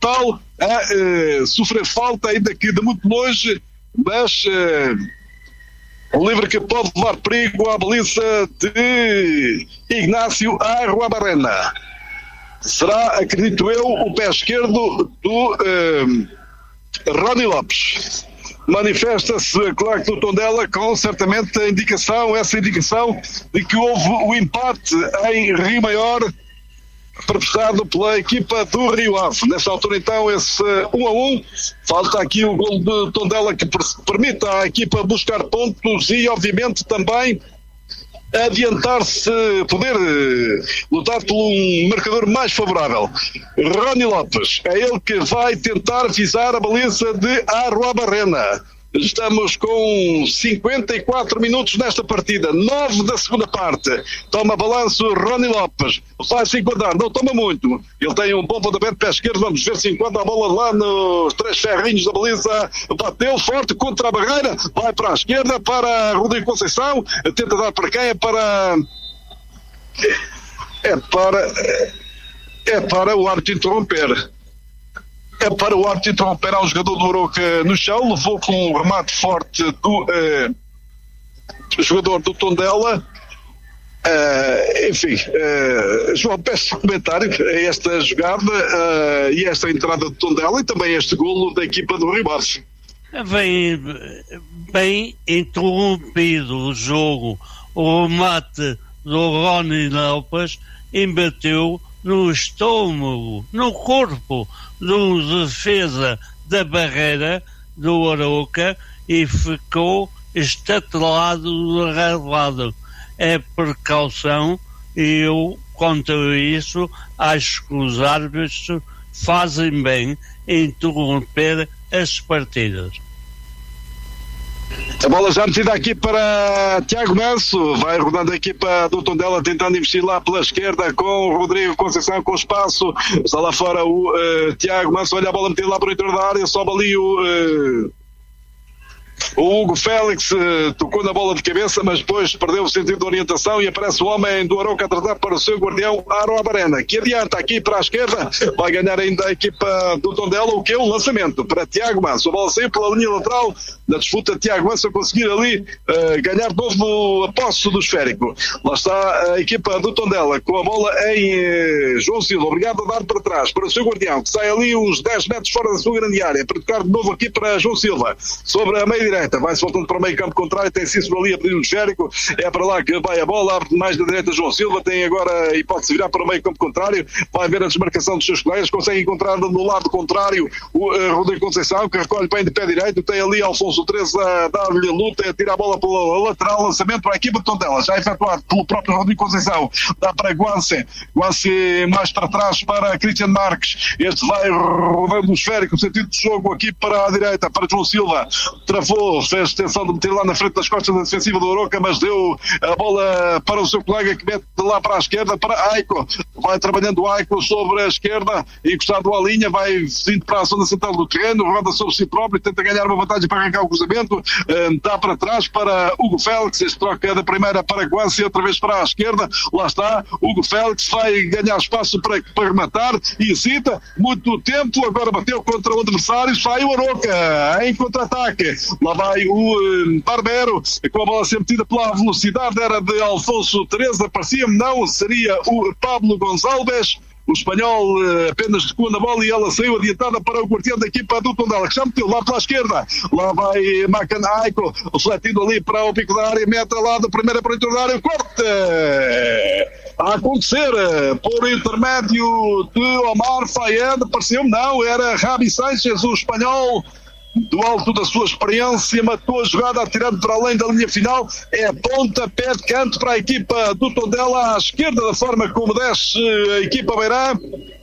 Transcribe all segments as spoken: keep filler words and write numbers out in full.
tal a uh, sofrer falta, ainda que de muito longe, mas uh, um livre que pode levar perigo à baliza de Ignacio Arruabarrena. Será, acredito eu, o pé esquerdo do uh, Rony Lopes. Manifesta-se, claro, que no Tondela com certamente a indicação, essa indicação de que houve o empate em Rio Maior perpetrado pela equipa do Rio Ave. Nesta altura, então, esse um a um. Falta aqui o gol de Tondela que permite à equipa buscar pontos e, obviamente, também adiantar-se, poder lutar por um marcador mais favorável. Rony Lopes é ele que vai tentar visar a baliza de Arruabarrena. Estamos com cinquenta e quatro minutos nesta partida, nove da segunda parte. Toma balanço Rony Lopes, vai se enquadrar, não toma muito. Ele tem um bom pontapé de pé esquerdo, vamos ver se enquadra a bola lá nos três ferrinhos da baliza. Bateu forte contra a barreira, vai para a esquerda, para Rodrigo Conceição, tenta dar para quem? É para... É para... É para o árbitro interromper. É para o árbitro interromper ao jogador do Arouca no chão, levou com um remate forte do eh, jogador do Tondela. Uh, enfim, uh, João, peço comentário a esta jogada uh, e esta entrada do Tondela e também este golo da equipa do Rio Ave. Bem, bem interrompido o jogo, o remate do Rony Lopes embateu no estômago, no corpo do defesa da barreira do Arouca e ficou estatelado do relevado. É precaução e eu, quanto a isso, acho que os árbitros fazem bem em interromper as partidas. A bola já metida aqui para Tiago Manso, vai rodando a equipa do Tondela tentando investir lá pela esquerda com o Rodrigo Conceição com espaço, está lá fora o uh, Tiago Manso, olha a bola metida lá para o interior da área, sobe ali o... Uh... O Hugo Félix uh, tocou na bola de cabeça, mas depois perdeu o sentido de orientação e aparece o homem do Arouca a tratar para o seu guardião Arruabarrena, que adianta aqui para a esquerda, vai ganhar ainda a equipa do Tondela, o que é um lançamento para Tiago Manso. A bola saiu pela linha lateral, na disputa Tiago Manso a conseguir ali uh, ganhar de novo a posse do esférico. Lá está a equipa do Tondela com a bola em uh, João Silva, obrigado a dar para trás para o seu guardião, que sai ali uns dez metros fora da sua grande área, para tocar de novo aqui para João Silva, sobre a meia direita, vai-se voltando para o meio campo contrário, tem Cícero ali a pedir o esférico, é para lá que vai a bola, abre mais da direita João Silva, tem agora e pode-se virar para o meio campo contrário, vai ver a desmarcação dos seus colegas, consegue encontrar no lado contrário o uh, Rodrigo Conceição, que recolhe bem de pé direito, tem ali Alfonso treze a dar-lhe a luta, a tirar a bola pela lateral, lançamento para a equipa de Tondela, já efetuado pelo próprio Rodrigo Conceição, dá para Guance, Guance mais para trás para Cristian Marques, este vai rodando o esférico, no sentido de jogo aqui para a direita, para João Silva, travou, fez extensão de meter lá na frente das costas da defensiva do Arouca, mas deu a bola para o seu colega que mete lá para a esquerda, para Aiko, vai trabalhando o Aiko sobre a esquerda, encostado à linha, vai vindo para a zona central do terreno, roda sobre si próprio, tenta ganhar uma vantagem para arrancar o cruzamento, dá para trás para Hugo Félix, este troca da primeira para Guance, outra vez para a esquerda, lá está, Hugo Félix vai ganhar espaço para, para rematar e hesita muito tempo, agora bateu contra o adversário, sai o Arouca em contra-ataque, lá vai o uh, Barbero, com a bola ser metida pela velocidade, era de Alfonso Teresa, parecia-me não, seria o Pablo Gonçalves, o espanhol uh, apenas tocou na bola e ela saiu adiantada para o guardião da equipa do Tondela, que já meteu lá pela esquerda, lá vai Macan Aiko, refletindo ali para o pico da área, meta lá da primeira para o interior da área, corte a acontecer por intermédio de Omar Fayed, pareceu-me não, era Rabi Sanchez, o espanhol, do alto da sua experiência, matou a jogada atirando para além da linha final, é pontapé de canto para a equipa do Tondela à esquerda, da forma como desce a equipa beirã.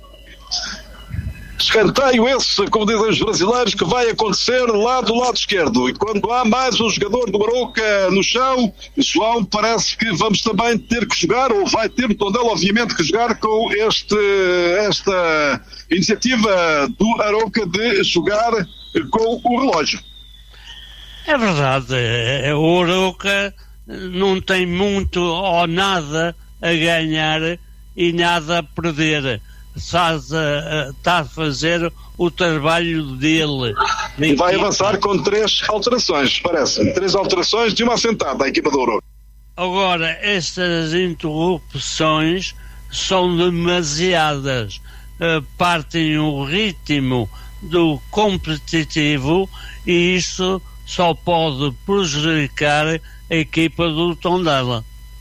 Escanteio esse, como dizem os brasileiros, que vai acontecer lá do lado esquerdo. E quando há mais um jogador do Arouca no chão, João, parece que vamos também ter que jogar, ou vai ter o Tondela, obviamente, que jogar com este, esta iniciativa do Arouca de jogar com o relógio. É verdade, o Arouca não tem muito ou nada a ganhar e nada a perder. faz a, a, está a fazer o trabalho dele. E vai avançar com três alterações, parece. Três alterações de uma assentada à equipa do Oroca. Agora, estas interrupções são demasiadas, uh, partem o ritmo do competitivo e isso só pode prejudicar a equipa do Tondela.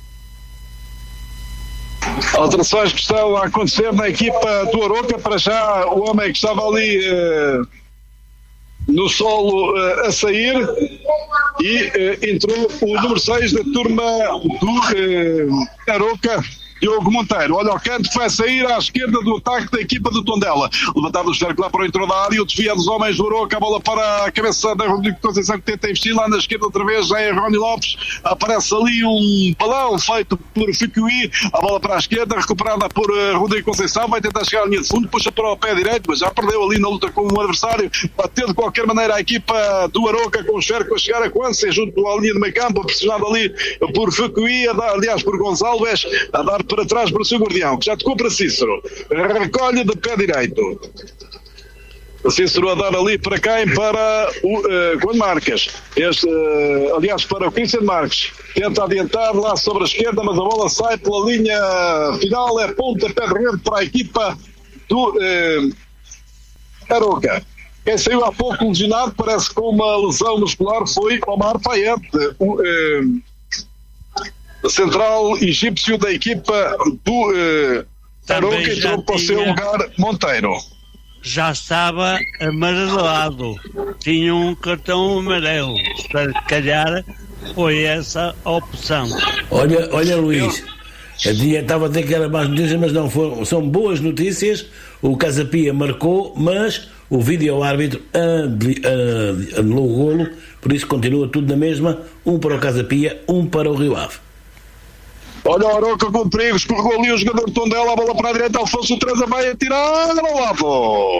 Alterações que estão a acontecer na equipa do Oroca. Para já, o homem que estava ali uh, no solo uh, a sair e uh, entrou o número seis da turma do uh, Oroca, Diogo Monteiro. Olha o canto que vai sair à esquerda do ataque da equipa do Tondela. Levantado o esférico lá para o entrou da área, o desvio dos homens do Oroca, a bola para a cabeça da Rodrigo Conceição, que tenta investir lá na esquerda outra vez, já é Rony Lopes. Aparece ali um balão feito por Ficuí, a bola para a esquerda, recuperada por uh, Rodrigo Conceição, vai tentar chegar à linha de fundo, puxa para o pé direito, mas já perdeu ali na luta com o adversário. Bateu de qualquer maneira a equipa do Oroca com o esférico a chegar a Quance, junto à linha de meio campo, pressionado ali por Ficuí, aliás por Gonçalves, a dar para trás para o seu guardião, que já tocou para Cícero, recolhe de pé direito. O Cícero a dar ali para quem? Para o uh, Juan Marques. Este, uh, aliás, para o Cristian Marques. Tenta adiantar lá sobre a esquerda, mas a bola sai pela linha final, é ponta pé de rede para a equipa do uh, Oroca. Quem saiu há pouco lesionado, parece com uma lesão muscular, foi Omar Fayette, o uh, central egípcio da equipa do uh, Oroca, entrou para o seu lugar Monteiro. Já estava amarelado, tinha um cartão amarelo, se calhar foi essa a opção. Olha, olha Luís, eu tinha, estava a dizer que era más notícias, mas não, foram, são boas notícias. O Casa Pia marcou, mas o vídeo-árbitro anulou o golo, por isso continua tudo na mesma, um para o Casa Pia, um para o Rio Ave. Olha o Oroca com perigo, escorregou ali o jogador de Tondela, a bola para a direita, Alfonso Teresa vai atirar ao lado.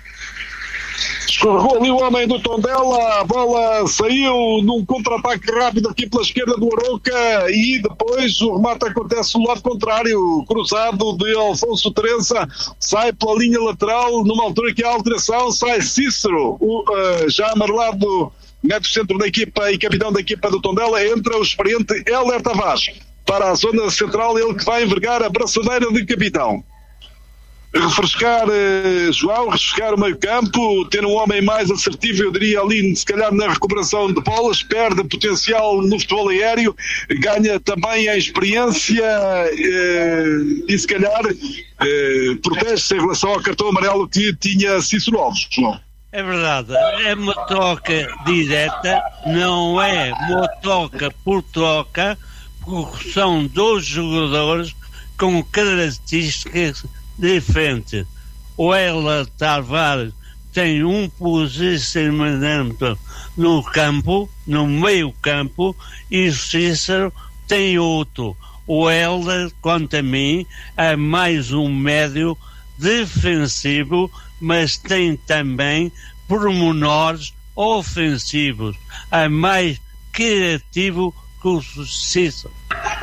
Escorregou ali o homem do Tondela, a bola saiu num contra-ataque rápido aqui pela esquerda do Oroca e depois o remate acontece do lado contrário, cruzado de Alfonso Teresa, sai pela linha lateral, numa altura que há alteração, sai Cícero, o uh, já amarelado metro centro da equipa e capitão da equipa do Tondela, entra o experiente Hélder Tavares. Para a zona central, ele que vai envergar a braçadeira de capitão. Refrescar eh, João, refrescar o meio campo, ter um homem mais assertivo, eu diria ali, se calhar na recuperação de bolas, perde potencial no futebol aéreo, ganha também a experiência eh, e se calhar eh, protege-se em relação ao cartão amarelo que tinha Cícero Alves, João. É verdade, é uma troca direta, não é uma troca por troca, porque são dois jogadores com características diferentes. O Hélder Tavares tem um posicionamento no campo, no meio campo, e o Cícero tem outro. O Hélder, quanto a mim, é mais um médio defensivo, mas tem também pormenores ofensivos. É mais criativo que o Cícero.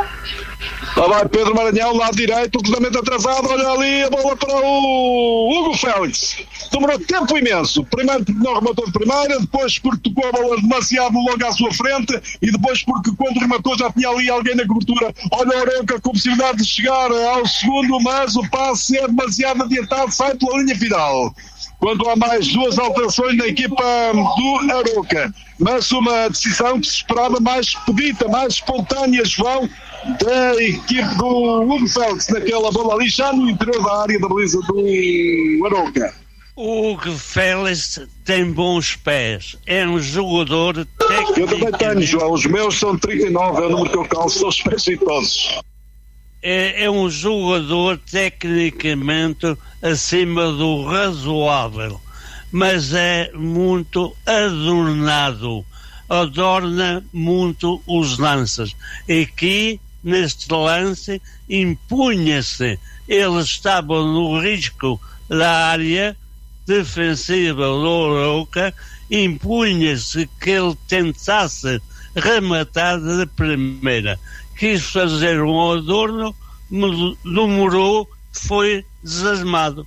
Lá vai Pedro Maranhão, lado direito, o cruzamento atrasado, olha ali a bola para o Hugo Félix. Demorou tempo imenso. Primeiro porque não rematou de primeira, depois porque tocou a bola demasiado logo à sua frente e depois porque quando rematou já tinha ali alguém na cobertura. Olha o Oroca com possibilidade de chegar ao segundo, mas o passe é demasiado adiantado, sai pela linha final. Quando há mais duas alterações na equipa do Oroca, mas uma decisão que se esperava mais expedita, mais espontânea, João, da equipe do Hugo Félix, naquela bola ali, já no interior da área da baliza do Oroca. O Hugo Félix tem bons pés, é um jogador técnico. Eu também tenho, João, os meus são trinta e nove, é o número que eu calço, são os pés jeitosos. É, é um jogador tecnicamente acima do razoável, mas é muito adornado, adorna muito os lances. Aqui, neste lance, impunha-se, ele estava no risco da área defensiva do Oroca, impunha-se que ele tentasse rematar de primeira. Quis fazer um adorno, demorou, foi desarmado.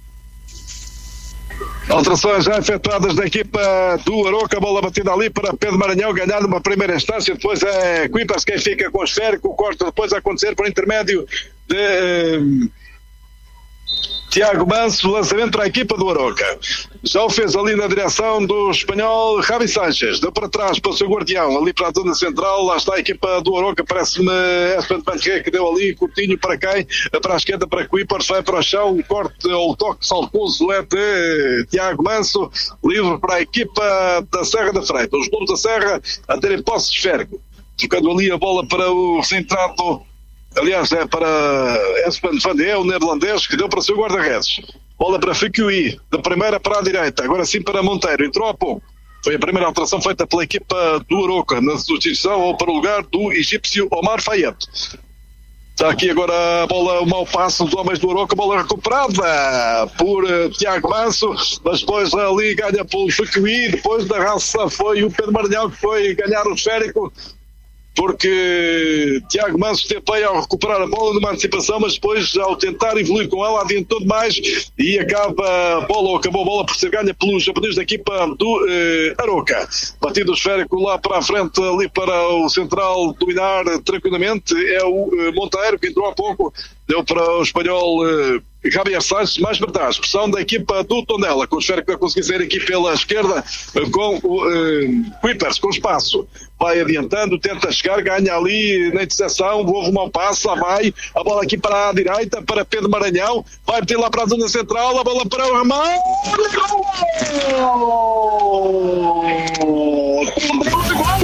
Alterações já efetuadas da equipa do Aroca, bola batida ali para Pedro Maranhão, ganhar numa primeira instância, depois é Quipas quem fica com o esférico, o corte depois a acontecer por intermédio de uh, Tiago Manso, lançamento para a equipa do Aroca. Já o fez ali na direção do espanhol Javi Sánchez, deu para trás para o seu guardião, ali para a zona central, lá está a equipa do Aroca, parece-me Espen Banque que deu ali, curtinho para quem? Para a esquerda para Quipas, vai para o chão, o corte ou o toque saltoso é de Tiago Manso, livre para a equipa da Serra da Freita. Os Lobos da Serra a terem posse de esférico, trocando ali a bola para o centrado. Aliás, é para Espen van de o neerlandês, que deu para o seu guarda-redes. Bola para Ficuí, da primeira para a direita, agora sim para Monteiro, entrou há pouco. Foi a primeira alteração feita pela equipa do Aroca, na substituição ou para o lugar do egípcio Omar Fayet. Está aqui agora a bola, o mau passo dos homens do Aroca, bola recuperada por uh, Tiago Manso, mas depois ali ganha pelo Ficuí, depois da raça foi o Pedro Maranhão que foi ganhar o esférico, porque Tiago Manso teve bem ao recuperar a bola numa antecipação, mas depois ao tentar evoluir com ela adiantou demais e acaba a bola, ou acabou a bola por ser ganha pelos japoneses da equipa do eh, Aroca. Batido o esférico lá para a frente, ali para o central dominar tranquilamente, é o eh, Monteiro que entrou há pouco, deu para o espanhol eh, Javier Sánchez, mais para trás, pressão da equipa do Tondela, com o esférico a conseguir sair aqui pela esquerda, com o uh, Quippers, com espaço, vai adiantando, tenta chegar, ganha ali na interseção, houve um mau passo, lá vai, a bola aqui para a direita, para Pedro Maranhão, vai meter lá para a zona central, a bola para o Ramon,